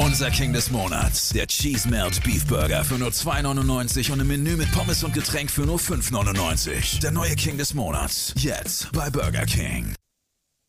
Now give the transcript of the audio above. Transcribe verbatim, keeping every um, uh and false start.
Unser King des Monats. Der Cheese Melt Beef Burger für nur zwei neunundneunzig und im Menü mit Pommes und Getränk für nur fünf neunundneunzig. Der neue King des Monats. Jetzt bei Burger King.